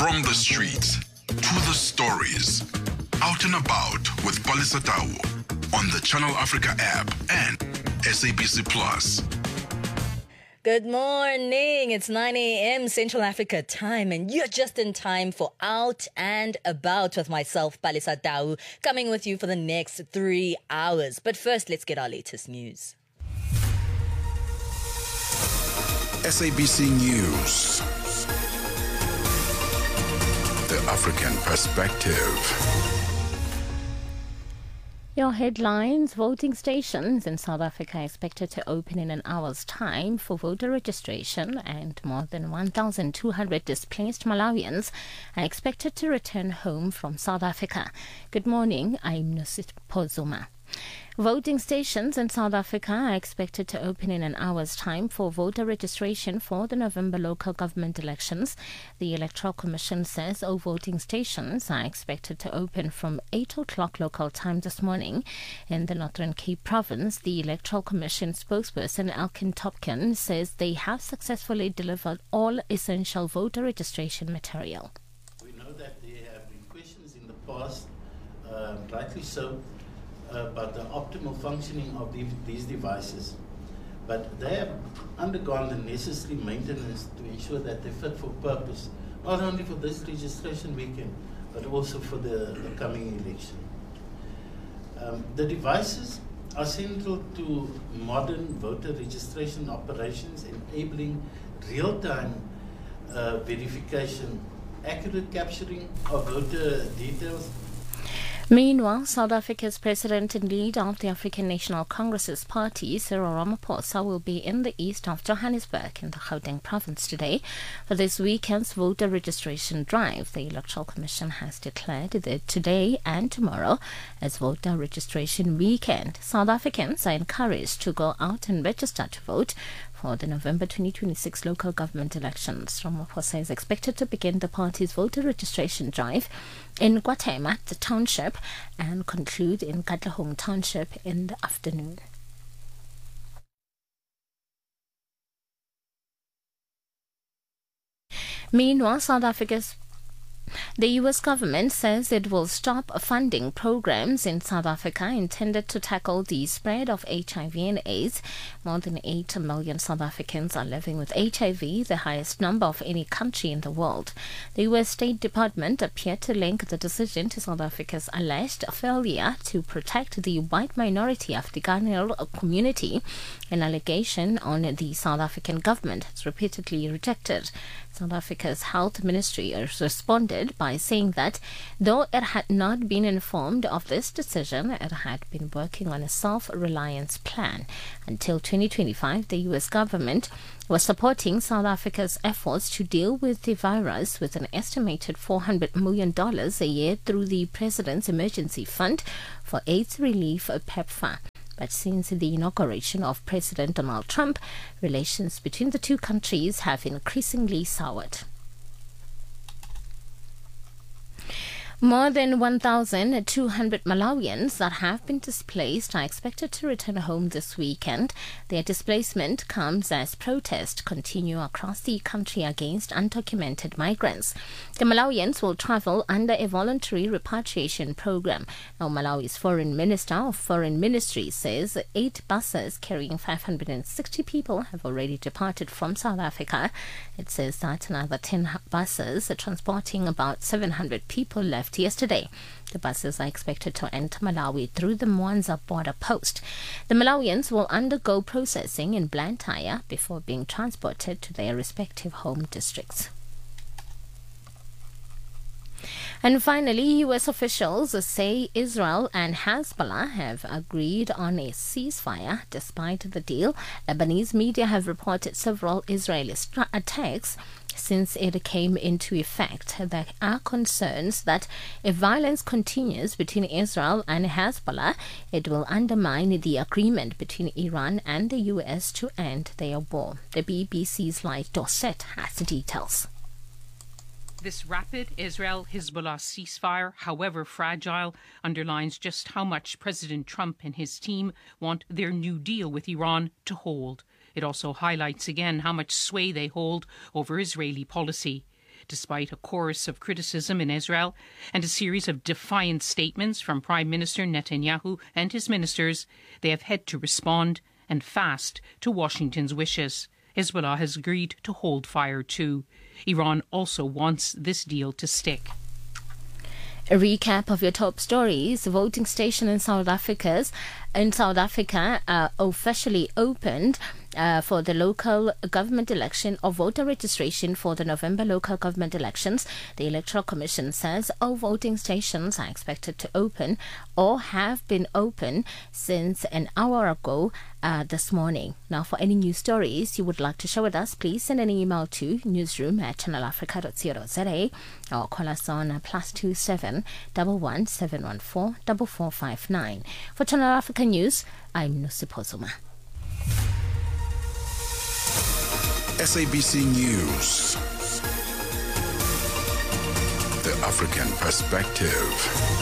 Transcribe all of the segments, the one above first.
From the streets to the stories. Out and About with Palisa Tau on the Channel Africa app and SABC Plus. Good morning. It's 9 a.m. Central Africa time, and you're just in time for Out and About with myself, Palisa Tau, coming with you for the next 3 hours. But first, let's get our latest news. SABC News. The African Perspective. Your headlines: voting stations in South Africa are expected to open in an hour's time for voter registration, and more than 1,200 displaced Malawians are expected to return home from South Africa. Good morning, I'm Nosipho Zuma. Voting stations in South Africa are expected to open in an hour's time for voter registration for the November local government elections. The Electoral Commission says all voting stations are expected to open from 8 o'clock local time this morning. In the Northern Cape province, the Electoral Commission spokesperson Elkin Topkin says they have successfully delivered all essential voter registration material. We know that there have been questions in the past, rightly so, about the optimal functioning of these devices. But they have undergone the necessary maintenance to ensure that they're fit for purpose, not only for this registration weekend, but also for the coming election. The devices are central to modern voter registration operations, enabling real-time verification, accurate capturing of voter details. Meanwhile, South Africa's president and leader of the African National Congress's party, Cyril Ramaphosa, will be in the east of Johannesburg in the Gauteng province today for this weekend's voter registration drive. The Electoral Commission has declared that today and tomorrow as voter registration weekend. South Africans are encouraged to go out and register to vote for the November 2026 local government elections. Ramaphosa is expected to begin the party's voter registration drive in KwaThema, the township, and conclude in Katlehong township in the afternoon. Meanwhile, the U.S. government says it will stop funding programs in South Africa intended to tackle the spread of HIV and AIDS. More than 8 million South Africans are living with HIV, the highest number of any country in the world. The U.S. State Department appeared to link the decision to South Africa's alleged failure to protect the white minority of the Ghanaian community, an allegation on the South African government has repeatedly rejected. South Africa's health ministry has responded by saying that though it had not been informed of this decision, it had been working on a self-reliance plan. Until 2025, the U.S. government was supporting South Africa's efforts to deal with the virus with an estimated $400 million a year through the President's Emergency Fund for AIDS Relief, PEPFAR. But since the inauguration of President Donald Trump, relations between the two countries have increasingly soured. More than 1,200 Malawians that have been displaced are expected to return home this weekend. Their displacement comes as protests continue across the country against undocumented migrants. The Malawians will travel under a voluntary repatriation program. Now, Malawi's Foreign Minister of Foreign Ministry says 8 buses carrying 560 people have already departed from South Africa. It says that another 10 buses transporting about 700 people left yesterday. The buses are expected to enter Malawi through the Mwanza border post. The Malawians will undergo processing in Blantyre before being transported to their respective home districts. And finally, U.S. officials say Israel and Hezbollah have agreed on a ceasefire. Despite the deal, Lebanese media have reported several Israeli attacks since it came into effect. There are concerns that if violence continues between Israel and Hezbollah, it will undermine the agreement between Iran and the U.S. to end their war. The BBC's Light Dorset has the details. This rapid Israel-Hezbollah ceasefire, however fragile, underlines just how much President Trump and his team want their new deal with Iran to hold. It also highlights again how much sway they hold over Israeli policy. Despite a chorus of criticism in Israel and a series of defiant statements from Prime Minister Netanyahu and his ministers, they have had to respond and fast to Washington's wishes. Hezbollah has agreed to hold fire too. Iran also wants this deal to stick. A recap of your top stories. The voting station in South Africa officially opened for the local government election or voter registration for the November local government elections. The Electoral Commission says all voting stations are expected to open or have been open since an hour ago this morning. Now, for any news stories you would like to share with us, please send an email to newsroom@channelafrica.co.za or call us on +27 11 714 4459. For Channel Africa News, I'm Nosipo Zuma. SABC News. The African perspective.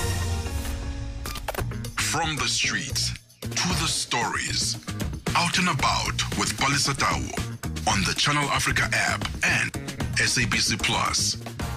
From the streets to the stories. Out and about with Palisa Tau on the Channel Africa app and SABC Plus.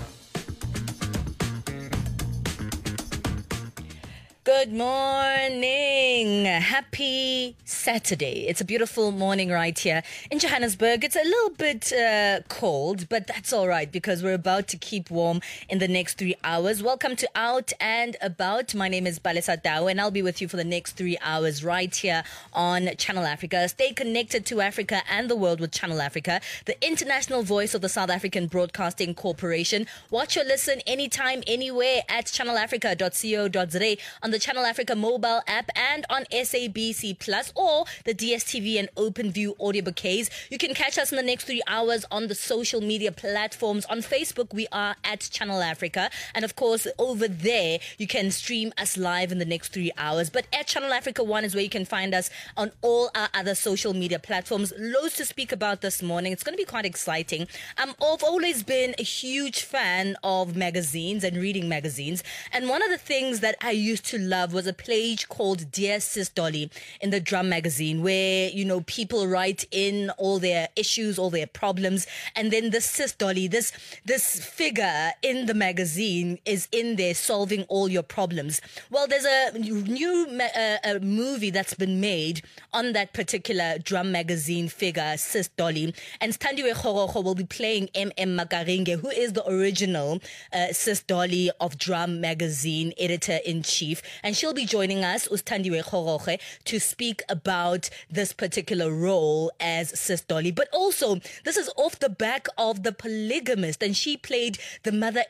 Good morning. Happy Saturday. It's a beautiful morning right here in Johannesburg. It's a little bit cold, but that's all right because we're about to keep warm in the next 3 hours. Welcome to Out and About. My name is Palisa Tau and I'll be with you for the next 3 hours right here on Channel Africa. Stay connected to Africa and the world with Channel Africa, the international voice of the South African Broadcasting Corporation. Watch or listen anytime, anywhere at channelafrica.co.za on the Channel Africa mobile app and on SABC Plus or the DSTV and OpenView audio bouquets. You can catch us in the next 3 hours on the social media platforms. On Facebook, we are at Channel Africa. And of course, over there, you can stream us live in the next 3 hours. But at Channel Africa 1 is where you can find us on all our other social media platforms. Loads to speak about this morning. It's going to be quite exciting. I've always been a huge fan of magazines and reading magazines. And one of the things that I used to love was a page called Dear Sis Dolly in the Drum magazine where, you know, people write in all their issues, all their problems. And then this Sis Dolly, this figure in the magazine is in there solving all your problems. Well, there's a new movie that's been made on that particular Drum magazine figure, Sis Dolly. And Standiwe Kgorokgo will be playing M.M. Makaringe, who is the original Sis Dolly of Drum magazine editor-in-chief. And she'll be joining us, Standiwe Kgorokgo, to speak about this particular role as Sis Dolly. But also, this is off the back of The Polygamist, and she played the mother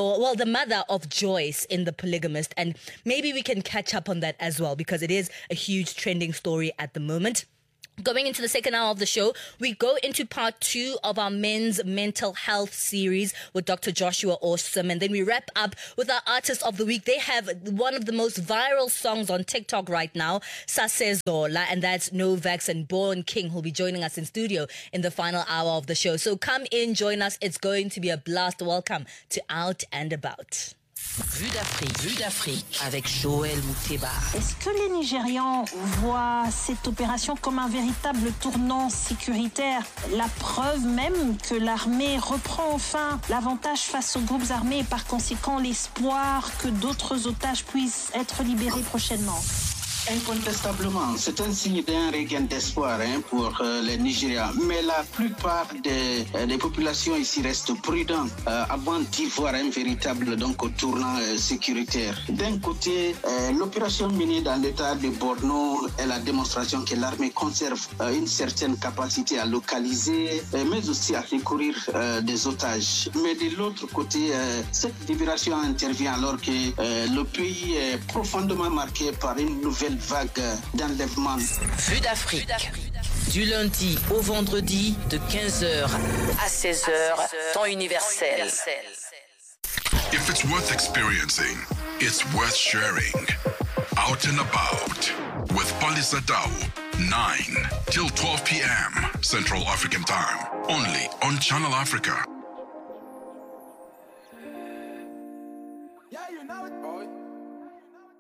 of Joyce in The Polygamist. And maybe we can catch up on that as well, because it is a huge trending story at the moment. Going into the second hour of the show, we go into part 2 of our men's mental health series with Dr. Joshua Awesome. And then we wrap up with our artist of the week. They have one of the most viral songs on TikTok right now, Sasezola, and that's Novak and Born King, who'll be joining us in studio in the final hour of the show. So come in, join us. It's going to be a blast. Welcome to Out and About. Vue d'Afrique avec Joël Mouteba. Est-ce que les Nigérians voient cette opération comme un véritable tournant sécuritaire? La preuve même que l'armée reprend enfin l'avantage face aux groupes armés et par conséquent l'espoir que d'autres otages puissent être libérés prochainement. Incontestablement, c'est un signe d'un regain d'espoir pour les Nigériens. Mais la plupart des populations ici restent prudentes avant d'y voir un véritable tournant sécuritaire. D'un côté, l'opération menée dans l'état de Borno est la démonstration que l'armée conserve une certaine capacité à localiser, mais aussi à secourir des otages. Mais de l'autre côté, cette libération intervient alors que le pays est profondément marqué par une nouvelle vague d'enlèvement. Vue d'Afrique. Du lundi au vendredi de 15h à 16h, temps universel. If it's worth experiencing, it's worth sharing. Out and About with Palisa Tau, 9 till 12 p.m. Central African Time. Only on Channel Africa.